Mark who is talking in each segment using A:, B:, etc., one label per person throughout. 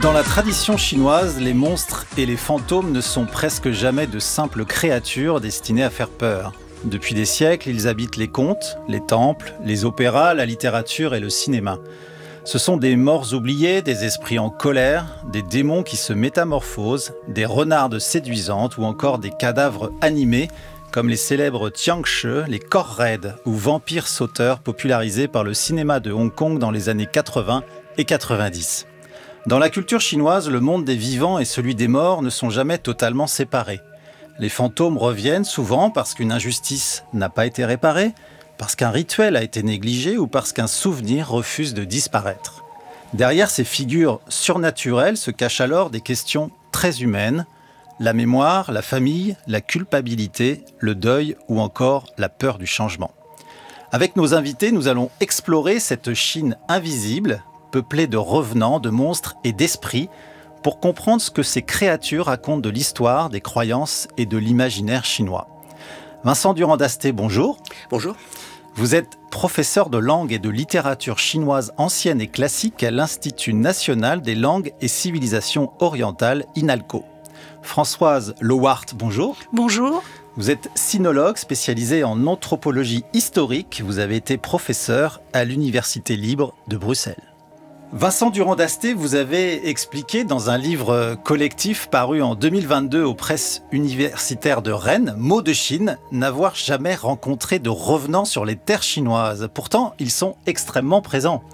A: Dans la tradition chinoise, les monstres et les fantômes ne sont presque jamais de simples créatures destinées à faire peur. Depuis des siècles, ils habitent les contes, les temples, les opéras, la littérature et le cinéma. Ce sont des morts oubliés, des esprits en colère, des démons qui se métamorphosent, des renardes séduisantes ou encore des cadavres animés comme les célèbres Tiangshi, les corps raides ou vampires sauteurs popularisés par le cinéma de Hong Kong dans les années 80 et 90. Dans la culture chinoise, le monde des vivants et celui des morts ne sont jamais totalement séparés. Les fantômes reviennent souvent parce qu'une injustice n'a pas été réparée, parce qu'un rituel a été négligé ou parce qu'un souvenir refuse de disparaître. Derrière ces figures surnaturelles se cachent alors des questions très humaines, la mémoire, la famille, la culpabilité, le deuil ou encore la peur du changement. Avec nos invités, nous allons explorer cette Chine invisible, peuplée de revenants, de monstres et d'esprits, pour comprendre ce que ces créatures racontent de l'histoire, des croyances et de l'imaginaire chinois. Vincent Durand-Dasté, bonjour.
B: Bonjour.
A: Vous êtes professeur de langue et de littérature chinoise ancienne et classique à l'Institut national des langues et civilisations orientales, INALCO. Françoise Lowart, bonjour.
C: Bonjour.
A: Vous êtes sinologue spécialisée en anthropologie historique. Vous avez été professeur à l'Université libre de Bruxelles. Vincent Durand-Dasté, vous avez expliqué dans un livre collectif paru en 2022 aux presses universitaires de Rennes, Mots de Chine, n'avoir jamais rencontré de revenants sur les terres chinoises. Pourtant, ils sont extrêmement présents.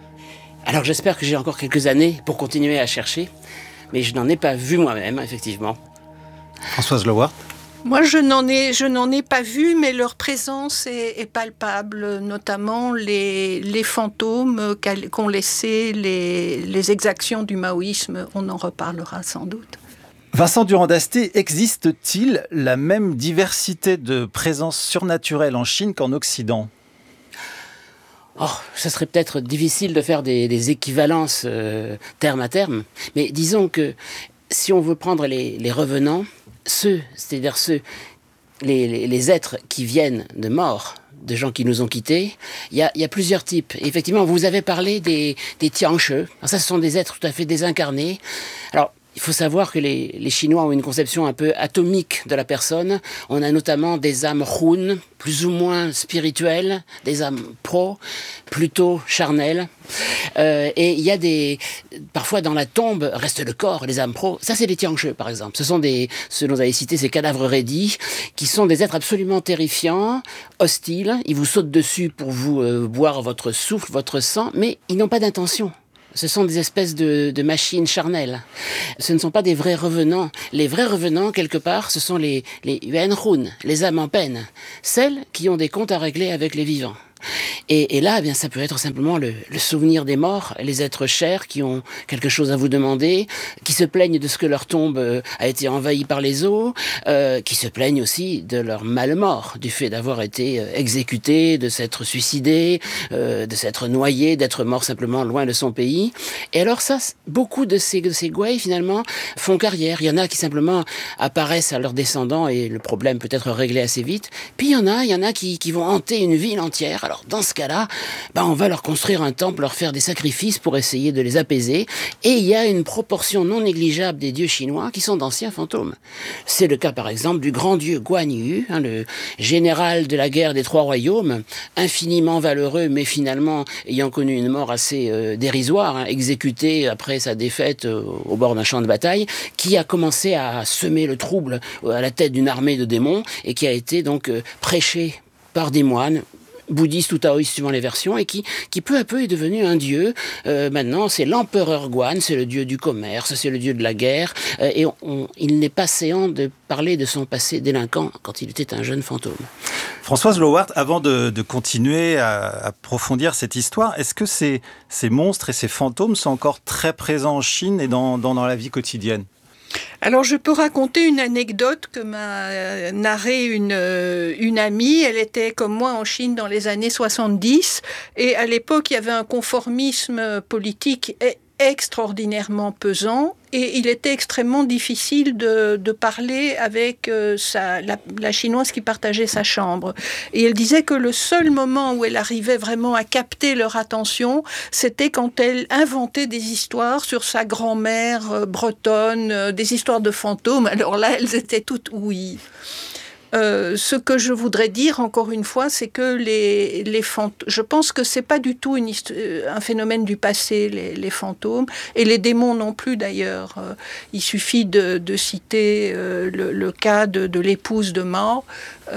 B: Alors j'espère que j'ai encore quelques années pour continuer à chercher, mais je n'en ai pas vu moi-même, effectivement.
A: Françoise Lowart.
C: Moi, je n'en ai pas vu, mais leur présence est palpable, notamment les fantômes qu'ont laissé les exactions du maoïsme. On en reparlera sans doute.
A: Vincent Durand-Dasté, existe-t-il la même diversité de présence surnaturelle en Chine qu'en Occident ?
B: Ça serait peut-être difficile de faire des équivalences terme à terme, mais disons que si on veut prendre les revenants, les êtres qui viennent de morts, de gens qui nous ont quittés, il y a plusieurs types. Et effectivement, vous avez parlé des Tiangshi. Alors ça, ce sont des êtres tout à fait désincarnés. Alors, il faut savoir que les Chinois ont une conception un peu atomique de la personne. On a notamment des âmes Hun, plus ou moins spirituelles, des âmes Pro, plutôt charnelles. Et il y a parfois dans la tombe reste le corps, les âmes Pro. Ça, c'est les Tiangshi, par exemple. Ce sont ceux dont vous avez cité, ces cadavres raidis, qui sont des êtres absolument terrifiants, hostiles. Ils vous sautent dessus pour vous boire votre souffle, votre sang, mais ils n'ont pas d'intention. Ce sont des espèces de machines charnelles. Ce ne sont pas des vrais revenants. Les vrais revenants, quelque part, ce sont les Yuan-Hun, les âmes en peine. Celles qui ont des comptes à régler avec les vivants. Et là, eh bien, ça peut être simplement le souvenir des morts, les êtres chers qui ont quelque chose à vous demander, qui se plaignent de ce que leur tombe a été envahie par les eaux, qui se plaignent aussi de leur malmort, du fait d'avoir été exécuté, de s'être suicidé, de s'être noyé, d'être mort simplement loin de son pays. Et alors ça, beaucoup de ces gouailles, finalement, font carrière. Il y en a qui simplement apparaissent à leurs descendants et le problème peut être réglé assez vite. Puis il y en a qui vont hanter une ville entière. Alors dans ce cas-là, on va leur construire un temple, leur faire des sacrifices pour essayer de les apaiser. Et il y a une proportion non négligeable des dieux chinois qui sont d'anciens fantômes. C'est le cas par exemple du grand dieu Guan Yu, le général de la guerre des Trois Royaumes, infiniment valeureux mais finalement ayant connu une mort assez dérisoire, exécuté après sa défaite au bord d'un champ de bataille, qui a commencé à semer le trouble à la tête d'une armée de démons et qui a été donc prêché par des moines bouddhiste ou taoïste suivant les versions, et qui peu à peu est devenu un dieu. Maintenant, c'est l'empereur Guan, c'est le dieu du commerce, c'est le dieu de la guerre, et il n'est pas séant de parler de son passé délinquant quand il était un jeune fantôme.
A: Françoise Lowart, avant de continuer à approfondir cette histoire, est-ce que ces monstres et ces fantômes sont encore très présents en Chine et dans la vie quotidienne ?
C: Alors, je peux raconter une anecdote que m'a narrée une amie. Elle était comme moi en Chine dans les années 70. Et à l'époque, il y avait un conformisme politique extraordinairement pesant et il était extrêmement difficile de parler avec la chinoise qui partageait sa chambre. Et elle disait que le seul moment où elle arrivait vraiment à capter leur attention, c'était quand elle inventait des histoires sur sa grand-mère bretonne, des histoires de fantômes. Alors là, elles étaient toutes ouïes. Ce que je voudrais dire, encore une fois, c'est que les fantômes... Je pense que c'est pas du tout un phénomène du passé, les fantômes, et les démons non plus, d'ailleurs. Il suffit de citer le cas de l'épouse de Mao,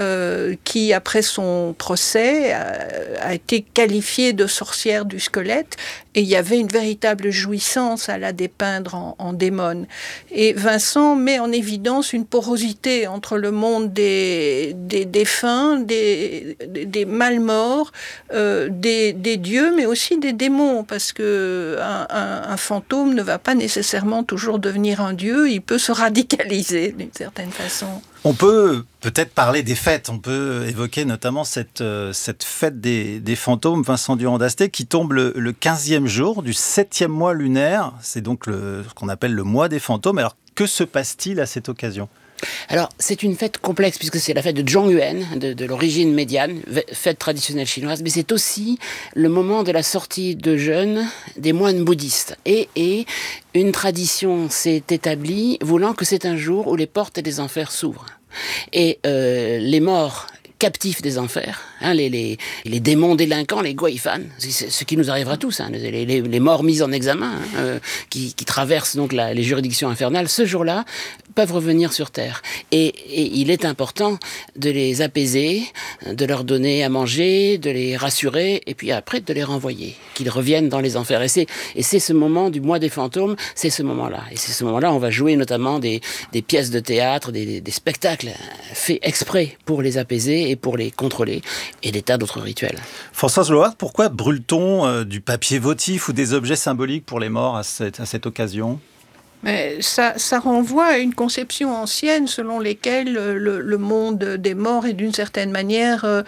C: qui, après son procès, a été qualifiée de sorcière du squelette, et il y avait une véritable jouissance à la dépeindre en démone. Et Vincent met en évidence une porosité entre le monde des défunts, des malmorts, des dieux, mais aussi des démons, parce que un fantôme ne va pas nécessairement toujours devenir un dieu, il peut se radicaliser d'une certaine façon.
A: On peut peut-être parler des fêtes, on peut évoquer notamment cette fête des fantômes, Vincent Durand d'Astey, qui tombe le 15e jour du 7e mois lunaire, c'est donc ce qu'on appelle le mois des fantômes. Alors que se passe-t-il à cette occasion ?
B: Alors, c'est une fête complexe puisque c'est la fête de Zhongyuan, de l'origine médiane, fête traditionnelle chinoise, mais c'est aussi le moment de la sortie de jeûne des moines bouddhistes. Et une tradition s'est établie voulant que c'est un jour où les portes des enfers s'ouvrent. Et les morts captifs des enfers, les démons délinquants, les guaifan, c'est ce qui nous arrivera tous, les morts mis en examen, qui traversent donc les juridictions infernales, ce jour-là, peuvent revenir sur Terre. Et il est important de les apaiser, de leur donner à manger, de les rassurer, et puis après de les renvoyer, qu'ils reviennent dans les enfers. Et c'est ce moment du mois des fantômes, c'est ce moment-là. Et c'est ce moment-là, on va jouer notamment des pièces de théâtre, des spectacles faits exprès pour les apaiser et pour les contrôler, et des tas d'autres rituels.
A: Françoise Lohart, pourquoi brûle-t-on du papier votif ou des objets symboliques pour les morts à cette occasion ?
C: Mais ça renvoie à une conception ancienne selon laquelle le monde des morts est d'une certaine manière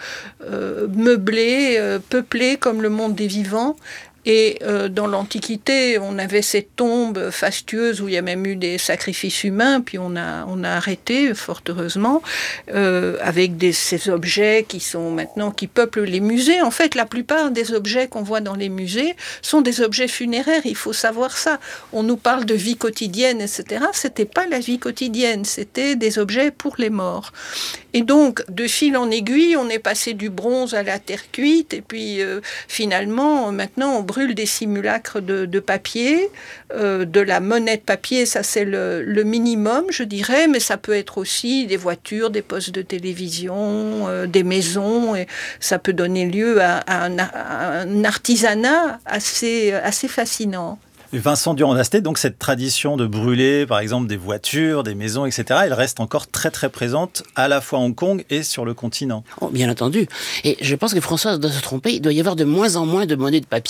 C: meublé, peuplé comme le monde des vivants. Et dans l'Antiquité, on avait ces tombes fastueuses où il y a même eu des sacrifices humains, puis on a arrêté, fort heureusement, avec ces objets qui peuplent les musées. En fait, la plupart des objets qu'on voit dans les musées sont des objets funéraires, il faut savoir ça. On nous parle de vie quotidienne, etc. C'était pas la vie quotidienne, c'était des objets pour les morts. Et donc, de fil en aiguille, on est passé du bronze à la terre cuite, et puis finalement, maintenant, on brûle des simulacres de papier, de la monnaie de papier, ça c'est le minimum, je dirais, mais ça peut être aussi des voitures, des postes de télévision, des maisons, et ça peut donner lieu à un artisanat assez fascinant.
A: Vincent Durand d'Astey, donc cette tradition de brûler, par exemple, des voitures, des maisons, etc., elle reste encore très très présente à la fois à Hong Kong et sur le continent.
B: Oh, bien entendu. Et je pense que Françoise doit se tromper, il doit y avoir de moins en moins de monnaie de papier.